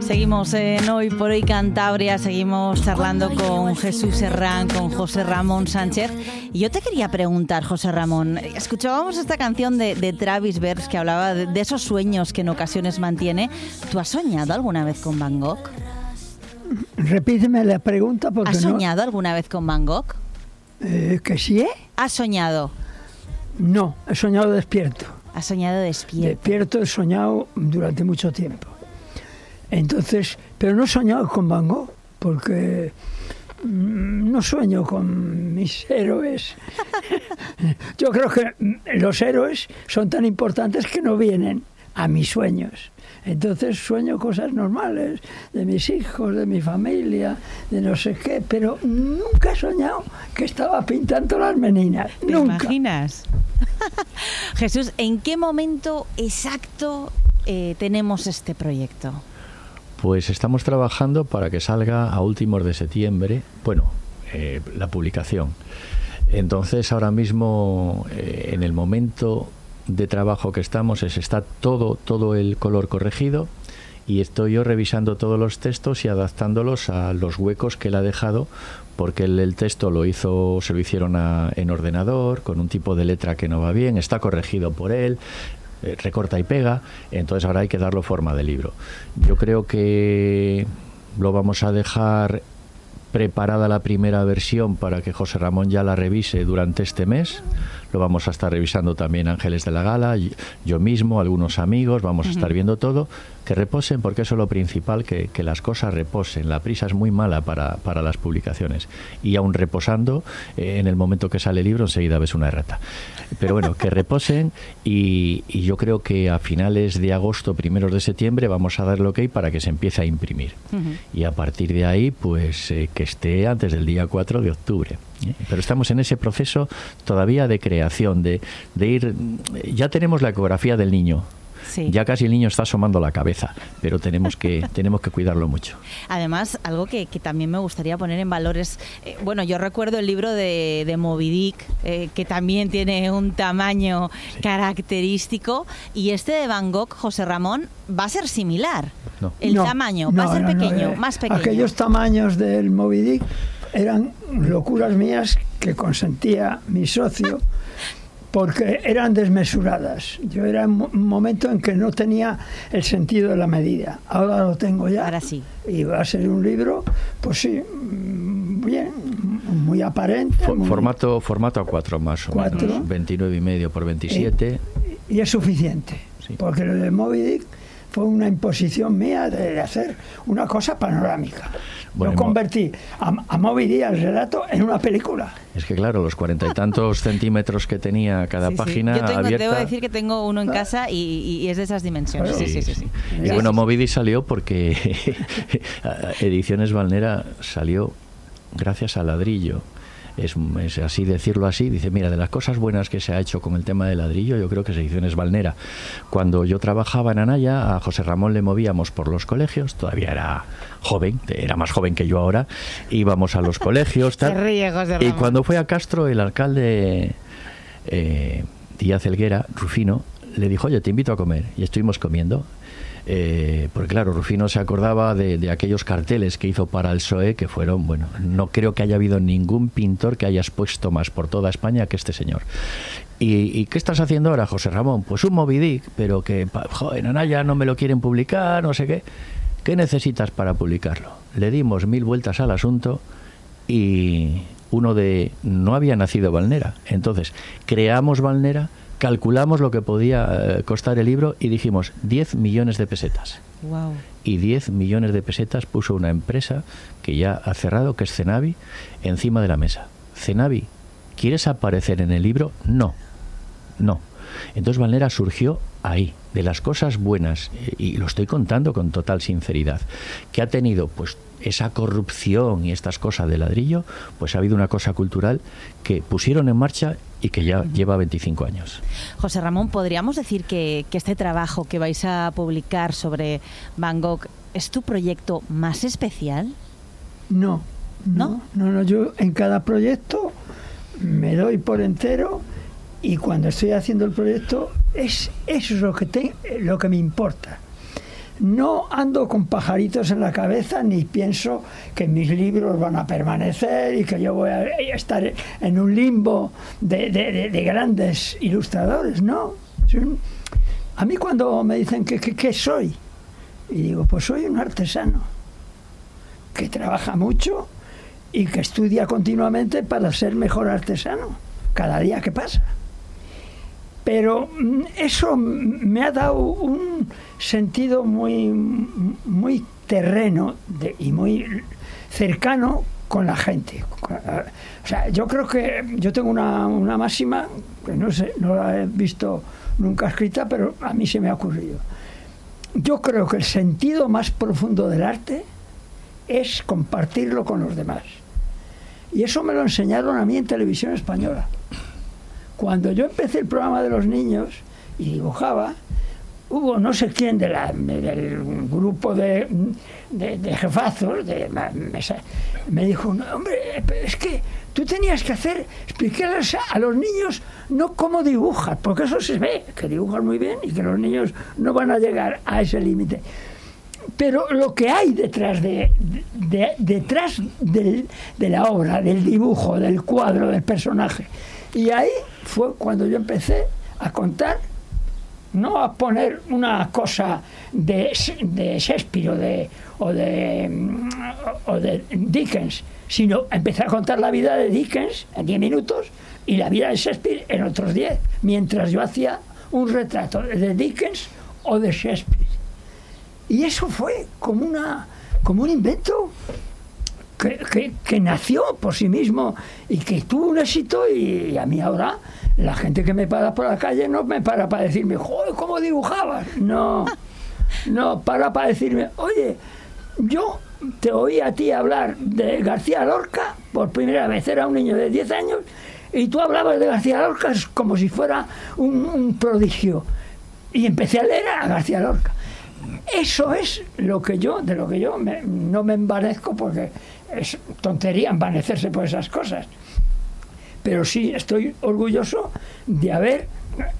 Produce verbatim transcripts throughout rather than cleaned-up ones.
Seguimos en Hoy por Hoy Cantabria, seguimos charlando con Jesús Herrán, con José Ramón Sánchez. Y yo te quería preguntar, José Ramón, escuchábamos esta canción de, de Travis Berks que hablaba de, de esos sueños que en ocasiones mantiene. ¿Tú has soñado alguna vez con Van Gogh? Repíteme la pregunta porque ¿Has no... soñado alguna vez con Van Gogh? Eh, ¿Que sí? ¿Eh? ¿Has soñado? No, he soñado despierto. ¿Has soñado despierto? Despierto he soñado durante mucho tiempo. Entonces, pero no he soñado con Van Gogh, porque no sueño con mis héroes. Yo creo que los héroes son tan importantes que no vienen a mis sueños. Entonces sueño cosas normales, de mis hijos, de mi familia, de no sé qué, pero nunca he soñado que estaba pintando las meninas. ¿Te nunca. imaginas? Jesús, ¿en qué momento exacto eh, tenemos este proyecto? Pues estamos trabajando para que salga a últimos de septiembre, bueno, eh, la publicación. Entonces ahora mismo, eh, en el momento de trabajo que estamos, es está todo, todo el color corregido y estoy yo revisando todos los textos y adaptándolos a los huecos que él ha dejado, porque el, el texto lo hizo, se lo hicieron a, en ordenador, con un tipo de letra que no va bien, está corregido por él, eh, recorta y pega, entonces ahora hay que darlo forma de libro. Yo creo que lo vamos a dejar preparada la primera versión para que José Ramón ya la revise durante este mes. Lo vamos a estar revisando también Ángeles de la Gala, yo mismo, algunos amigos, vamos a estar viendo todo. Que reposen, porque eso es lo principal, que, que las cosas reposen. La prisa es muy mala para, para las publicaciones. Y aún reposando, eh, en el momento que sale el libro, enseguida ves una errata. Pero bueno, que reposen y, y yo creo que a finales de agosto, primeros de septiembre, vamos a dar el ok para que se empiece a imprimir. Uh-huh. Y a partir de ahí, pues eh, que esté antes del día cuatro de octubre. ¿eh? Pero estamos en ese proceso todavía de creación, de, de ir... Ya tenemos la ecografía del niño. Sí. Ya casi el niño está asomando la cabeza, pero tenemos que tenemos que cuidarlo mucho. Además, algo que, que también me gustaría poner en valor es, eh, bueno, yo recuerdo el libro de, de Moby Dick, eh, que también tiene un tamaño sí. característico, y este de Van Gogh, José Ramón, va a ser similar. No. El no, tamaño no, va a ser no, pequeño, no, eh, más pequeño. Aquellos tamaños del Moby Dick eran locuras mías que consentía mi socio. Porque eran desmesuradas. Yo era en un momento en que no tenía el sentido de la medida. Ahora lo tengo ya. Ahora sí. Y va a ser un libro, pues sí, bien, muy aparente. For, muy formato formato A cuatro más o cuatro. menos, veintinueve y medio por veintisiete. Y, y es suficiente, sí. Porque lo de Moby Dick fue una imposición mía de hacer una cosa panorámica. Bueno, Yo convertí a, a Moby Dick, el relato, en una película. Es que claro, los cuarenta y tantos centímetros que tenía cada sí, página sí. Yo tengo, abierta... debo decir que tengo uno en casa y, y es de esas dimensiones. Sí, sí, sí, sí, sí. sí. Y bueno, Moby Dick salió porque Ediciones Valnera salió gracias a Ladrillo. Es, es así decirlo así, dice, mira, de las cosas buenas que se ha hecho con el tema del ladrillo, yo creo que es Ediciones Valnera. Cuando yo trabajaba en Anaya, a José Ramón le movíamos por los colegios, todavía era joven, era más joven que yo ahora, íbamos a los colegios, tal. Se ríe, José Ramón. Y cuando fue a Castro, el alcalde eh, Díaz Helguera, Rufino, le dijo, oye, te invito a comer, y estuvimos comiendo. Eh, porque claro, Rufino se acordaba de, de aquellos carteles que hizo para el P S O E, que fueron, bueno, no creo que haya habido ningún pintor que haya expuesto más por toda España que este señor. ¿Y, y qué estás haciendo ahora, José Ramón? Pues un Moby Dick, pero que, joder, en Anaya no me lo quieren publicar, no sé qué. ¿Qué necesitas para publicarlo? Le dimos mil vueltas al asunto y uno de... no había nacido Valnera. Entonces, creamos Valnera, calculamos lo que podía eh, costar el libro y dijimos diez millones de pesetas. Wow. Y diez millones de pesetas puso una empresa que ya ha cerrado, que es Cenavi, encima de la mesa. Cenavi, ¿quieres aparecer en el libro? No, no. Entonces Valnera surgió ahí, de las cosas buenas, y lo estoy contando con total sinceridad, que ha tenido pues esa corrupción y estas cosas de ladrillo, pues ha habido una cosa cultural que pusieron en marcha y que ya lleva veinticinco años. José Ramón, ¿podríamos decir que, que este trabajo que vais a publicar sobre Van Gogh es tu proyecto más especial? No, no, no, no, no yo en cada proyecto me doy por entero y cuando estoy haciendo el proyecto es eso es lo que te, lo que me importa. no ando con pajaritos en la cabeza ni pienso que mis libros van a permanecer y que yo voy a estar en un limbo de, de, de, de grandes ilustradores, no. A mí cuando me dicen que qué soy, y digo, pues soy un artesano que trabaja mucho y que estudia continuamente para ser mejor artesano cada día que pasa. Pero eso me ha dado un sentido muy, muy terreno de, y muy cercano con la gente. O sea, yo creo que yo tengo una, una máxima, que no sé, no la he visto nunca escrita, pero a mí se me ha ocurrido. Yo creo que el sentido más profundo del arte es compartirlo con los demás. Y eso me lo enseñaron a mí en Televisión Española. Cuando yo empecé el programa de los niños y dibujaba, hubo no sé quién de la, del grupo de, de, de jefazos, de, me, me dijo, no, hombre, es que tú tenías que hacer, explicarles a los niños no cómo dibujar, porque eso se ve, que dibujan muy bien y que los niños no van a llegar a ese límite. Pero lo que hay detrás de, de, de detrás del, de la obra, del dibujo, del cuadro, del personaje. Y ahí fue cuando yo empecé a contar, no a poner una cosa de, de Shakespeare o de, o, de, o de Dickens, sino empecé a contar la vida de Dickens en diez minutos y la vida de Shakespeare en otros diez, mientras yo hacía un retrato de Dickens o de Shakespeare. Y eso fue como, una, como un invento que, que, que nació por sí mismo y que tuvo un éxito, y, y a mí ahora la gente que me para por la calle no me para para decirme, joder, ¿cómo dibujabas? No, no, para para decirme, oye, yo te oí a ti hablar de García Lorca por primera vez, era un niño de diez años, y tú hablabas de García Lorca como si fuera un, un prodigio. Y empecé a leer a García Lorca. Eso es lo que yo, de lo que yo me, no me envanezco, porque es tontería envanecerse por esas cosas. Pero sí estoy orgulloso de haber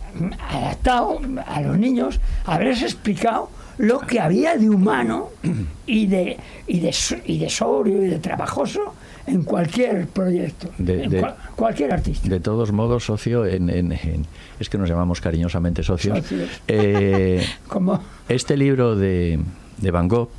adaptado a los niños, haberles explicado lo que había de humano y de, y de, y de sobrio y de trabajoso en cualquier proyecto, de, en de, cual, cualquier artista. De todos modos, socio, en, en, en, es que nos llamamos cariñosamente socios. socios. Eh, ¿Cómo? Este libro de, de Van Gogh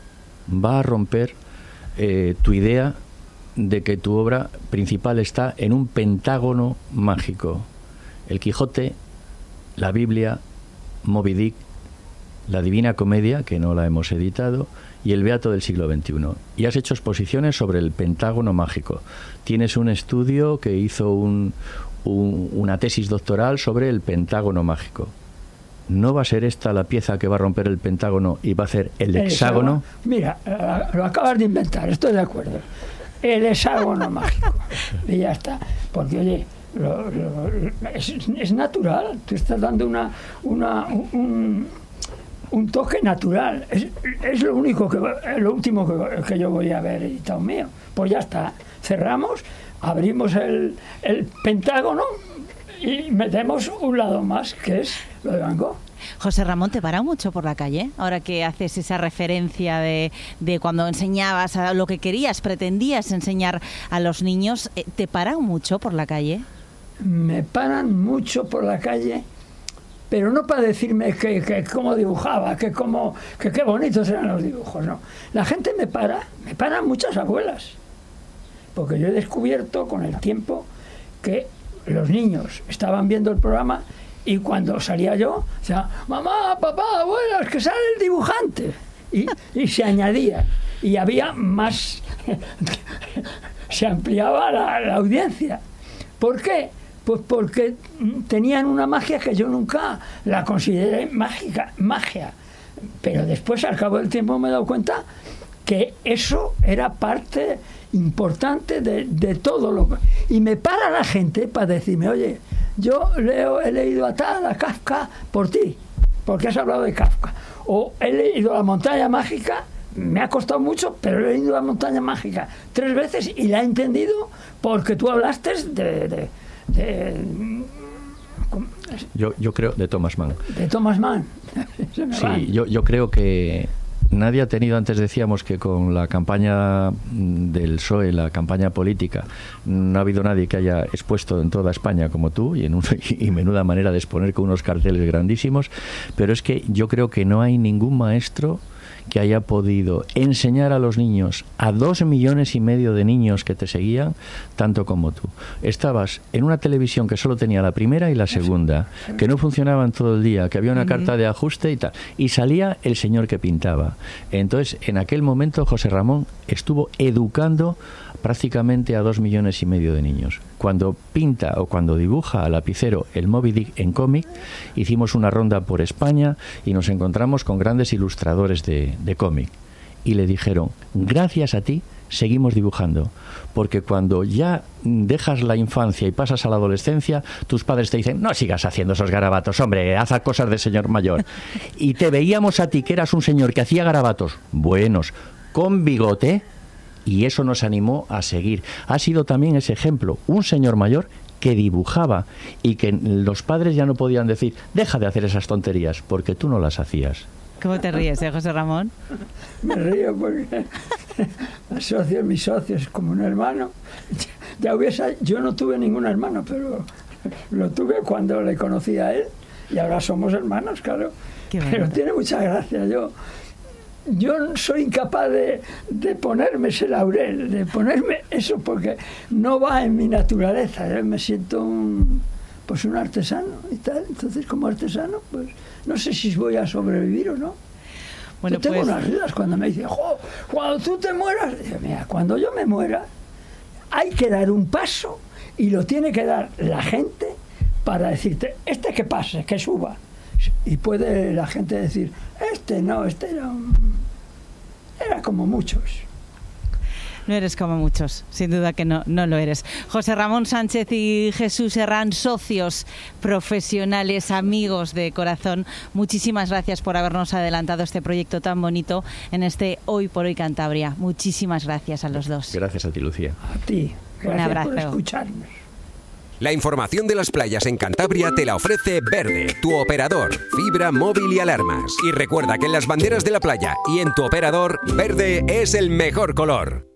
va a romper eh, tu idea de que tu obra principal está en un pentágono mágico. El Quijote, la Biblia, Moby Dick, la Divina Comedia, que no la hemos editado, y el Beato del siglo veintiuno. Y has hecho exposiciones sobre el pentágono mágico. Tienes un estudio que hizo un, un, una tesis doctoral sobre el pentágono mágico. ¿No va a ser esta la pieza que va a romper el pentágono y va a hacer el, el hexágono? hexágono? Mira, lo acabas de inventar, estoy de acuerdo. El hexágono mágico. Y ya está. Porque, oye, lo, lo, es, es natural. Tú estás dando una, una un, un toque natural. Es, es lo único que lo último que, que yo voy a ver editado mío. Pues ya está. Cerramos, abrimos el, el pentágono y metemos un lado más, que es lo de Van Gogh. José Ramón, ¿te para mucho por la calle? Ahora que haces esa referencia de, de cuando enseñabas a lo que querías, pretendías enseñar a los niños, ¿te paran mucho por la calle? Me paran mucho por la calle, pero no para decirme que, que cómo dibujaba, que cómo, que qué bonitos eran los dibujos, no. La gente me para, me paran muchas abuelas, porque yo he descubierto con el tiempo que los niños estaban viendo el programa y cuando salía yo, o sea, mamá, papá, abuelos, que sale el dibujante. Y, y se añadía. Y había más, se ampliaba la, la audiencia. ¿Por qué? Pues porque tenían una magia que yo nunca la consideré mágica, magia. Pero después, al cabo del tiempo, me he dado cuenta que eso era parte importante de, de todo lo que... Y me para la gente para decirme, oye, yo leo, he leído a tal, a Kafka, por ti, porque has hablado de Kafka. O he leído La montaña mágica, me ha costado mucho, pero he leído La montaña mágica tres veces y la he entendido porque tú hablaste de... de, de Yo, yo creo, de Thomas Mann. De Thomas Mann. Sí, yo, yo creo que nadie ha tenido, antes decíamos que con la campaña del P S O E, la campaña política, no ha habido nadie que haya expuesto en toda España como tú, y en un, y menuda manera de exponer con unos carteles grandísimos, pero es que yo creo que no hay ningún maestro que haya podido enseñar a los niños, a dos millones y medio de niños que te seguían, tanto como tú. Estabas en una televisión que solo tenía la primera y la segunda, que no funcionaban todo el día, que había una uh-huh. carta de ajuste y tal, y salía el señor que pintaba. Entonces, en aquel momento, José Ramón estuvo educando prácticamente a dos millones y medio de niños. Cuando pinta o cuando dibuja a lapicero el Moby Dick en cómic, hicimos una ronda por España y nos encontramos con grandes ilustradores de, de cómic. Y le dijeron, gracias a ti seguimos dibujando, porque cuando ya dejas la infancia y pasas a la adolescencia, tus padres te dicen, no sigas haciendo esos garabatos, hombre, haz cosas de señor mayor. Y te veíamos a ti, que eras un señor que hacía garabatos buenos, con bigote, y eso nos animó a seguir. Ha sido también ese ejemplo, un señor mayor que dibujaba y que los padres ya no podían decir, deja de hacer esas tonterías, porque tú no las hacías. ¿Cómo te ríes, eh, José Ramón? Me río porque asocio a mis socios como un hermano. Ya hubiese, yo no tuve ningún hermano, pero lo tuve cuando le conocí a él, y ahora somos hermanos, claro. Pero tiene mucha gracia. Yo Yo soy incapaz de, de ponerme ese laurel, de ponerme eso, porque no va en mi naturaleza. Yo me siento un, pues un artesano y tal. Entonces, como artesano, pues no sé si voy a sobrevivir o no. Bueno, yo tengo pues unas dudas cuando me dicen, jo, cuando tú te mueras, digo, mira, cuando yo me muera, hay que dar un paso, y lo tiene que dar la gente para decirte, este que pase, que suba. Y puede la gente decir, este no, este era un... era como muchos. No eres como muchos, sin duda que no, no lo eres. José Ramón Sánchez y Jesús Herrán, socios profesionales, amigos de corazón, muchísimas gracias por habernos adelantado este proyecto tan bonito en este Hoy por Hoy Cantabria. Muchísimas gracias a los dos. Gracias a ti, Lucía. A ti. Gracias. Un abrazo. Por escucharnos. La información de las playas en Cantabria te la ofrece Verde, tu operador, fibra, móvil y alarmas. Y recuerda que en las banderas de la playa y en tu operador, verde es el mejor color.